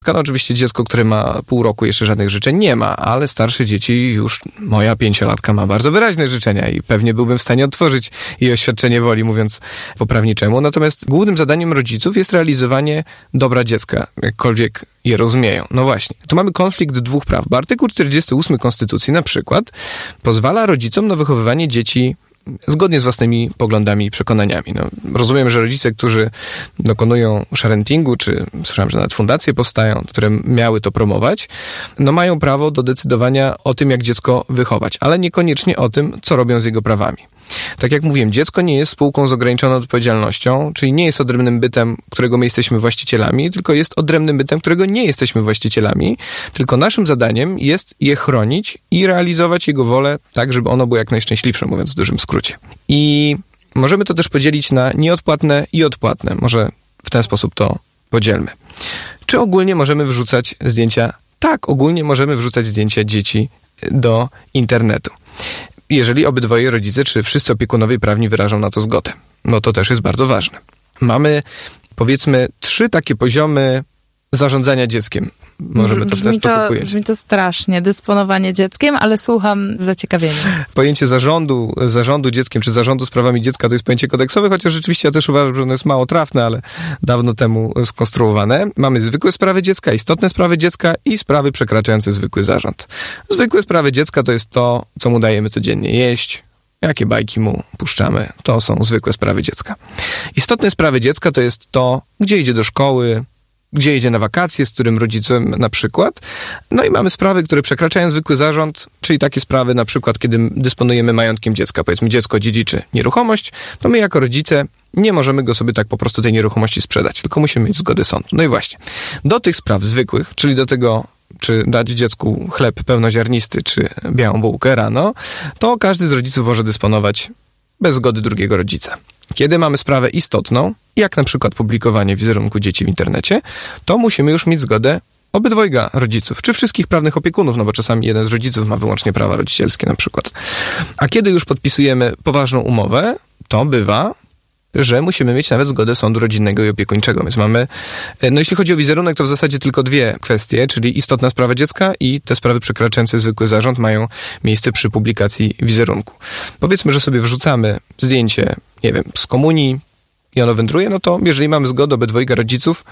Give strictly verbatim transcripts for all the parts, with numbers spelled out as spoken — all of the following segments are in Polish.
No oczywiście dziecko, które ma pół roku jeszcze żadnych życzeń nie ma, ale starsze dzieci już, moja pięciolatka ma bardzo wyraźne życzenia i pewnie byłbym w stanie odtworzyć jej oświadczenie woli, mówiąc po prawniczemu. Natomiast głównym zadaniem rodziców jest realizowanie dobra dziecka, jakkolwiek je rozumieją. No właśnie, tu mamy konflikt dwóch praw, bo artykuł czterdziesty ósmy Konstytucji na przykład pozwala rodzicom na wychowywanie dzieci zgodnie z własnymi poglądami i przekonaniami. No, rozumiem, że rodzice, którzy dokonują sharentingu, czy słyszałem, że nawet fundacje powstają, które miały to promować, no mają prawo do decydowania o tym, jak dziecko wychować, ale niekoniecznie o tym, co robią z jego prawami. Tak jak mówiłem, dziecko nie jest spółką z ograniczoną odpowiedzialnością, czyli nie jest odrębnym bytem, którego my jesteśmy właścicielami, tylko jest odrębnym bytem, którego nie jesteśmy właścicielami, tylko naszym zadaniem jest je chronić i realizować jego wolę tak, żeby ono było jak najszczęśliwsze, mówiąc w dużym skrócie. I możemy to też podzielić na nieodpłatne i odpłatne. Może w ten sposób to podzielmy. Czy ogólnie możemy wrzucać zdjęcia? Tak, ogólnie możemy wrzucać zdjęcia dzieci do internetu. Jeżeli obydwoje rodzice, czy wszyscy opiekunowie prawni wyrażą na to zgodę. No to też jest bardzo ważne. Mamy, powiedzmy, trzy takie poziomy zarządzania dzieckiem. Możemy to w ten sposób ująć. Brzmi to strasznie, dysponowanie dzieckiem, ale słucham z zaciekawieniem. Pojęcie zarządu, zarządu dzieckiem, czy zarządu sprawami dziecka to jest pojęcie kodeksowe, chociaż rzeczywiście ja też uważam, że ono jest mało trafne, ale dawno temu skonstruowane. Mamy zwykłe sprawy dziecka, istotne sprawy dziecka i sprawy przekraczające zwykły zarząd. Zwykłe sprawy dziecka to jest to, co mu dajemy codziennie jeść, jakie bajki mu puszczamy. To są zwykłe sprawy dziecka. Istotne sprawy dziecka to jest to, gdzie idzie do szkoły, gdzie idzie na wakacje, z którym rodzicem na przykład. No i mamy sprawy, które przekraczają zwykły zarząd, czyli takie sprawy na przykład, kiedy dysponujemy majątkiem dziecka. Powiedzmy, dziecko dziedziczy nieruchomość, to my jako rodzice nie możemy go sobie tak po prostu tej nieruchomości sprzedać, tylko musimy mieć zgodę sądu. No i właśnie, do tych spraw zwykłych, czyli do tego, czy dać dziecku chleb pełnoziarnisty, czy białą bułkę rano, to każdy z rodziców może dysponować bez zgody drugiego rodzica. Kiedy mamy sprawę istotną, jak na przykład publikowanie wizerunku dzieci w internecie, to musimy już mieć zgodę obydwojga rodziców, czy wszystkich prawnych opiekunów, no bo czasami jeden z rodziców ma wyłącznie prawa rodzicielskie na przykład. A kiedy już podpisujemy poważną umowę, to bywa, że musimy mieć nawet zgodę sądu rodzinnego i opiekuńczego. Więc mamy, no jeśli chodzi o wizerunek, to w zasadzie tylko dwie kwestie, czyli istotna sprawa dziecka i te sprawy przekraczające zwykły zarząd mają miejsce przy publikacji wizerunku. Powiedzmy, że sobie wrzucamy zdjęcie, nie wiem, z komunii i ono wędruje, no to jeżeli mamy zgodę obydwojga rodziców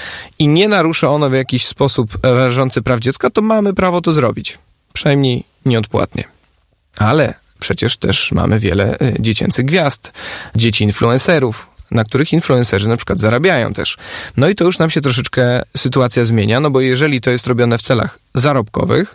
i nie narusza ono w jakiś sposób rażący praw dziecka, to mamy prawo to zrobić. Przynajmniej nieodpłatnie. Ale przecież też mamy wiele dziecięcych gwiazd, dzieci influencerów, na których influencerzy na przykład zarabiają też. No i to już nam się troszeczkę sytuacja zmienia, no bo jeżeli to jest robione w celach zarobkowych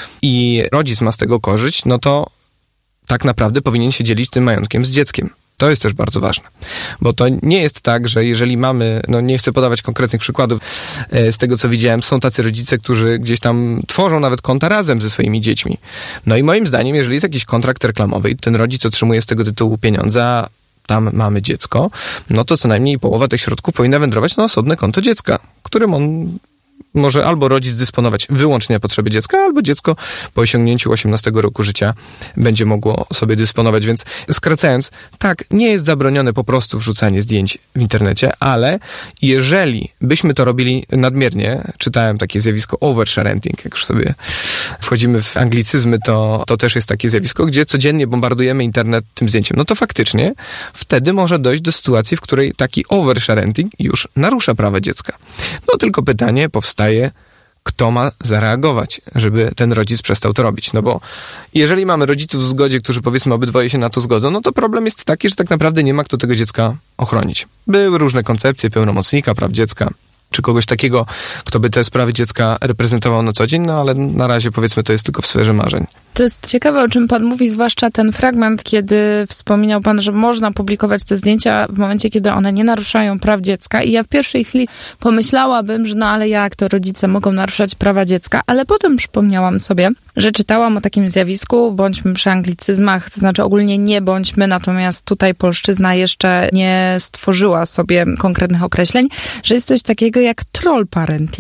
i rodzic ma z tego korzyść, no to tak naprawdę powinien się dzielić tym majątkiem z dzieckiem. To jest też bardzo ważne, bo to nie jest tak, że jeżeli mamy, no nie chcę podawać konkretnych przykładów, z tego co widziałem, są tacy rodzice, którzy gdzieś tam tworzą nawet konta razem ze swoimi dziećmi. No i moim zdaniem, jeżeli jest jakiś kontrakt reklamowy i ten rodzic otrzymuje z tego tytułu pieniądze, a tam mamy dziecko, no to co najmniej połowa tych środków powinna wędrować na osobne konto dziecka, którym on może albo rodzic dysponować wyłącznie na potrzeby dziecka, albo dziecko po osiągnięciu osiemnastego roku życia będzie mogło sobie dysponować. Więc skracając, tak, nie jest zabronione po prostu wrzucanie zdjęć w internecie, ale jeżeli byśmy to robili nadmiernie, czytałem takie zjawisko oversharenting, jak już sobie wchodzimy w anglicyzmy, to, to też jest takie zjawisko, gdzie codziennie bombardujemy internet tym zdjęciem. No to faktycznie wtedy może dojść do sytuacji, w której taki oversharenting już narusza prawa dziecka. No tylko pytanie powstaje, kto ma zareagować, żeby ten rodzic przestał to robić. No bo jeżeli mamy rodziców w zgodzie, którzy powiedzmy obydwoje się na to zgodzą, no to problem jest taki, że tak naprawdę nie ma kto tego dziecka ochronić. Były różne koncepcje pełnomocnika praw dziecka, czy kogoś takiego, kto by te sprawy dziecka reprezentował na co dzień, no ale na razie powiedzmy to jest tylko w sferze marzeń. To jest ciekawe, o czym pan mówi, zwłaszcza ten fragment, kiedy wspominał pan, że można publikować te zdjęcia w momencie, kiedy one nie naruszają praw dziecka. I ja w pierwszej chwili pomyślałabym, że no ale jak to rodzice mogą naruszać prawa dziecka? Ale potem przypomniałam sobie, że czytałam o takim zjawisku, bądźmy przy anglicyzmach, to znaczy ogólnie nie bądźmy, natomiast tutaj polszczyzna jeszcze nie stworzyła sobie konkretnych określeń, że jest coś takiego jak troll parenting,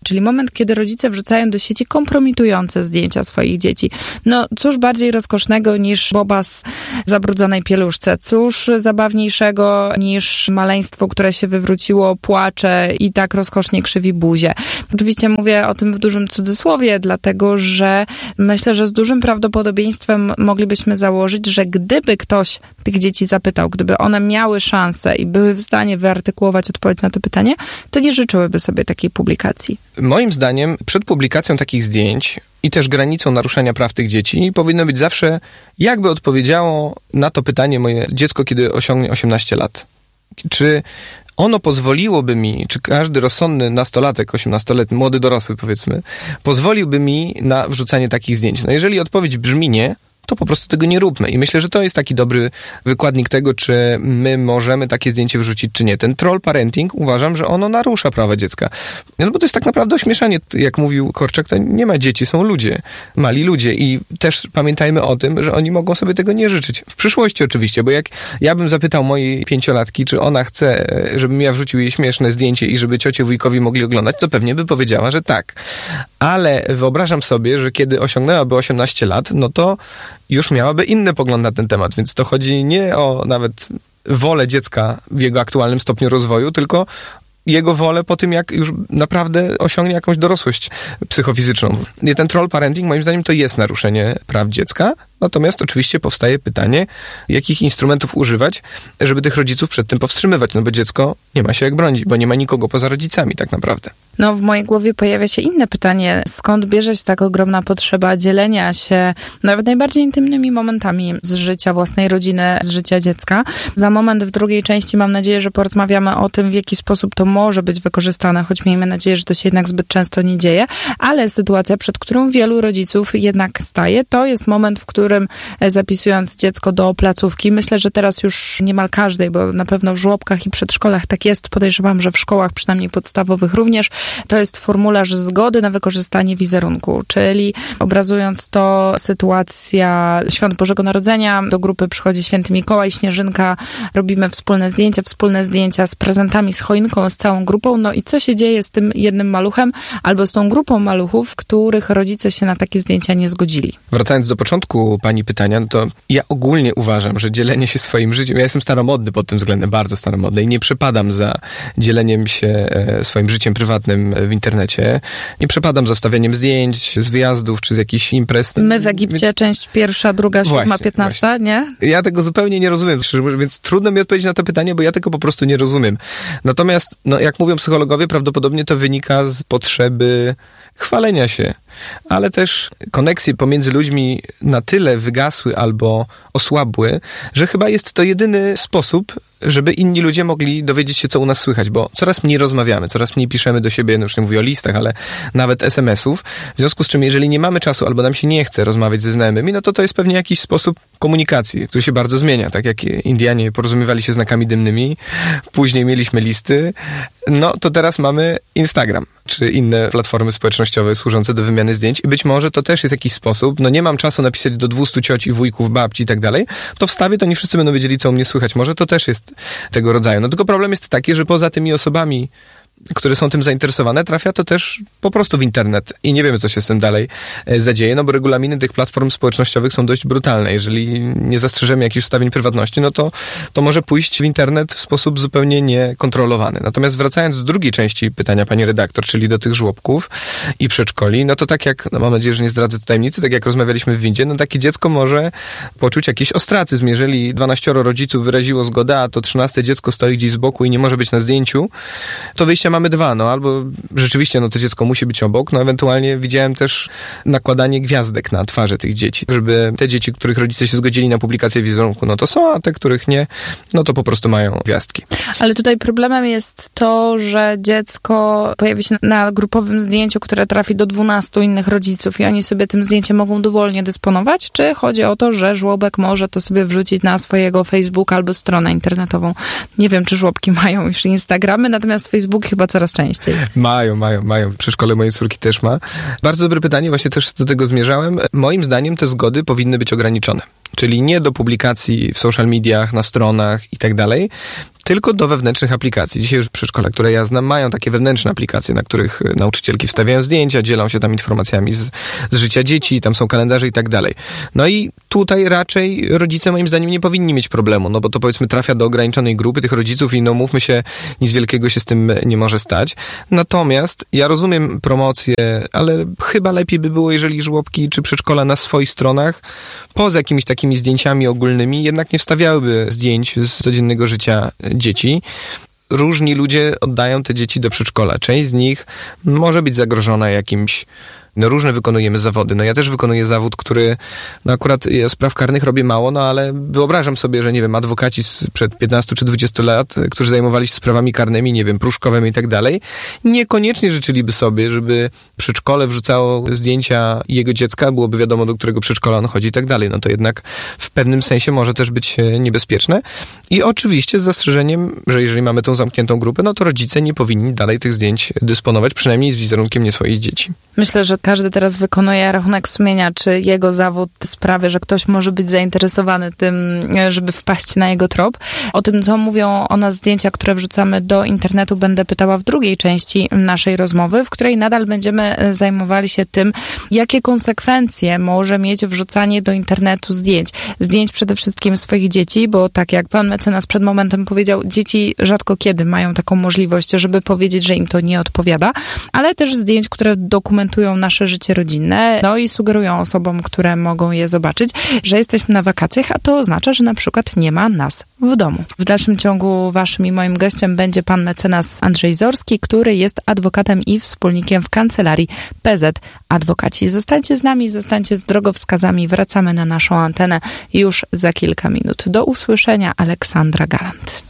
czyli moment, kiedy rodzice wrzucają do sieci kompromitujące zdjęcia swoich dzieci. No cóż bardziej rozkosznego niż boba z zabrudzonej pieluszce, cóż zabawniejszego niż maleństwo, które się wywróciło, płacze i tak rozkosznie krzywi buzię. Oczywiście mówię o tym w dużym cudzysłowie, dlatego że myślę, że z dużym prawdopodobieństwem moglibyśmy założyć, że gdyby ktoś tych dzieci zapytał, gdyby one miały szansę i były w stanie wyartykułować odpowiedź na to pytanie, to nie życzyłyby sobie takiej publikacji. Moim zdaniem przed publikacją takich zdjęć i też granicą naruszania praw tych dzieci powinno być zawsze, jakby odpowiedziało na to pytanie moje dziecko, kiedy osiągnie osiemnaście lat. Czy ono pozwoliłoby mi, czy każdy rozsądny nastolatek, osiemnastoletni, młody dorosły powiedzmy, pozwoliłby mi na wrzucanie takich zdjęć? No jeżeli odpowiedź brzmi nie, to po prostu tego nie róbmy. I myślę, że to jest taki dobry wykładnik tego, czy my możemy takie zdjęcie wrzucić, czy nie. Ten troll parenting, uważam, że ono narusza prawa dziecka. No bo to jest tak naprawdę ośmieszanie. Jak mówił Korczak, to nie ma dzieci, są ludzie. Mali ludzie. I też pamiętajmy o tym, że oni mogą sobie tego nie życzyć. W przyszłości oczywiście, bo jak ja bym zapytał mojej pięciolatki, czy ona chce, żebym ja wrzucił jej śmieszne zdjęcie i żeby ciocie, wujkowi mogli oglądać, to pewnie by powiedziała, że tak. Ale wyobrażam sobie, że kiedy osiągnęłaby osiemnaście lat, no to już miałaby inny pogląd na ten temat, więc to chodzi nie o nawet wolę dziecka w jego aktualnym stopniu rozwoju, tylko jego wolę po tym, jak już naprawdę osiągnie jakąś dorosłość psychofizyczną. I ten troll parenting, moim zdaniem, to jest naruszenie praw dziecka, natomiast oczywiście powstaje pytanie, jakich instrumentów używać, żeby tych rodziców przed tym powstrzymywać, no bo dziecko nie ma się jak bronić, bo nie ma nikogo poza rodzicami tak naprawdę. No w mojej głowie pojawia się inne pytanie, skąd bierze się tak ogromna potrzeba dzielenia się nawet najbardziej intymnymi momentami z życia własnej rodziny, z życia dziecka. Za moment w drugiej części mam nadzieję, że porozmawiamy o tym, w jaki sposób to może być wykorzystane, choć miejmy nadzieję, że to się jednak zbyt często nie dzieje, ale sytuacja, przed którą wielu rodziców jednak staje, to jest moment, w którym zapisując dziecko do placówki, myślę, że teraz już niemal każdej, bo na pewno w żłobkach i przedszkolach tak jest, podejrzewam, że w szkołach przynajmniej podstawowych również, to jest formularz zgody na wykorzystanie wizerunku, czyli obrazując to sytuacja Świąt Bożego Narodzenia, do grupy przychodzi Święty Mikołaj, Śnieżynka, robimy wspólne zdjęcia, wspólne zdjęcia z prezentami, z choinką, z całą grupą, no i co się dzieje z tym jednym maluchem albo z tą grupą maluchów, których rodzice się na takie zdjęcia nie zgodzili. Wracając do początku pani pytania, no to ja ogólnie uważam, że dzielenie się swoim życiem, ja jestem staromodny pod tym względem, bardzo staromodny i nie przepadam za dzieleniem się swoim życiem prywatnym w internecie. Nie przepadam za stawianiem zdjęć z wyjazdów czy z jakichś imprez. My w Egipcie, więc... część pierwsza, druga, siódma, właśnie, piętnasta, właśnie. Nie? Ja tego zupełnie nie rozumiem, więc trudno mi odpowiedzieć na to pytanie, bo ja tego po prostu nie rozumiem. Natomiast, no, jak mówią psychologowie, prawdopodobnie to wynika z potrzeby chwalenia się, ale też koneksje pomiędzy ludźmi na tyle wygasły albo osłabły, że chyba jest to jedyny sposób, żeby inni ludzie mogli dowiedzieć się, co u nas słychać, bo coraz mniej rozmawiamy, coraz mniej piszemy do siebie, no już nie mówię o listach, ale nawet es em esów, w związku z czym, jeżeli nie mamy czasu albo nam się nie chce rozmawiać ze znajomymi, no to to jest pewnie jakiś sposób komunikacji, który się bardzo zmienia, tak jak Indianie porozumiewali się znakami dymnymi, później mieliśmy listy, no to teraz mamy Instagram, czy inne platformy społecznościowe służące do wymiany zdjęć i być może to też jest jakiś sposób, no nie mam czasu napisać do dwustu cioci, wujków, babci i tak dalej, to wstawię, to nie wszyscy będą wiedzieli, co u mnie słychać, może to też jest tego rodzaju. No tylko problem jest taki, że poza tymi osobami, które są tym zainteresowane, trafia to też po prostu w internet i nie wiemy, co się z tym dalej zadzieje, no bo regulaminy tych platform społecznościowych są dość brutalne. Jeżeli nie zastrzeżemy jakichś ustawień prywatności, no to, to może pójść w internet w sposób zupełnie niekontrolowany. Natomiast wracając do drugiej części pytania pani redaktor, czyli do tych żłobków i przedszkoli, no to tak jak, no mam nadzieję, że nie zdradzę tu tajemnicy, tak jak rozmawialiśmy w windzie, no takie dziecko może poczuć jakiś ostracyzm. Jeżeli dwanaścioro rodziców wyraziło zgodę, a to trzynaste dziecko stoi gdzieś z boku i nie może być na zdjęciu, to wyjścia mamy dwa, no albo rzeczywiście no to dziecko musi być obok, no ewentualnie widziałem też nakładanie gwiazdek na twarze tych dzieci, żeby te dzieci, których rodzice się zgodzili na publikację wizerunku, no to są, a te, których nie, no to po prostu mają gwiazdki. Ale tutaj problemem jest to, że dziecko pojawi się na grupowym zdjęciu, które trafi do dwunastu innych rodziców i oni sobie tym zdjęciem mogą dowolnie dysponować, czy chodzi o to, że żłobek może to sobie wrzucić na swojego Facebooka albo stronę internetową. Nie wiem, czy żłobki mają już Instagramy, natomiast Facebook chyba coraz częściej. Mają, mają, mają. Przy szkole mojej córki też ma. Bardzo dobre pytanie, właśnie też do tego zmierzałem. Moim zdaniem te zgody powinny być ograniczone. Czyli nie do publikacji w social mediach, na stronach i tak dalej, tylko do wewnętrznych aplikacji. Dzisiaj już przedszkola, które ja znam, mają takie wewnętrzne aplikacje, na których nauczycielki wstawiają zdjęcia, dzielą się tam informacjami z, z życia dzieci, tam są kalendarze i tak dalej. No i tutaj raczej rodzice moim zdaniem nie powinni mieć problemu, no bo to powiedzmy trafia do ograniczonej grupy tych rodziców i no mówmy się, nic wielkiego się z tym nie może stać. Natomiast ja rozumiem promocję, ale chyba lepiej by było, jeżeli żłobki czy przedszkola na swoich stronach, poza jakimiś takimi zdjęciami ogólnymi, jednak nie wstawiałyby zdjęć z codziennego życia dzieci. Różni ludzie oddają te dzieci do przedszkola. Część z nich może być zagrożona jakimś. No różne wykonujemy zawody. No ja też wykonuję zawód, który, no akurat ja spraw karnych robię mało, no ale wyobrażam sobie, że nie wiem, adwokaci sprzed piętnastu czy dwudziestu lat, którzy zajmowali się sprawami karnymi, nie wiem, pruszkowymi i tak dalej, niekoniecznie życzyliby sobie, żeby przedszkole wrzucało zdjęcia jego dziecka, byłoby wiadomo, do którego przedszkola on chodzi i tak dalej. No to jednak w pewnym sensie może też być niebezpieczne. I oczywiście z zastrzeżeniem, że jeżeli mamy tą zamkniętą grupę, no to rodzice nie powinni dalej tych zdjęć dysponować, przynajmniej z wizerunkiem nie swoich dzieci. Myślę, że każdy teraz wykonuje rachunek sumienia, czy jego zawód sprawi, że ktoś może być zainteresowany tym, żeby wpaść na jego trop. O tym, co mówią o nas zdjęcia, które wrzucamy do internetu, będę pytała w drugiej części naszej rozmowy, w której nadal będziemy zajmowali się tym, jakie konsekwencje może mieć wrzucanie do internetu zdjęć. Zdjęć przede wszystkim swoich dzieci, bo tak jak pan mecenas przed momentem powiedział, dzieci rzadko kiedy mają taką możliwość, żeby powiedzieć, że im to nie odpowiada, ale też zdjęć, które dokumentują nasze życie rodzinne, no i sugerują osobom, które mogą je zobaczyć, że jesteśmy na wakacjach, a to oznacza, że na przykład nie ma nas w domu. W dalszym ciągu waszym i moim gościem będzie pan mecenas Andrzej Zorski, który jest adwokatem i wspólnikiem w kancelarii P Z Adwokaci. Zostańcie z nami, zostańcie z drogowskazami. Wracamy na naszą antenę już za kilka minut. Do usłyszenia, Aleksandra Galant.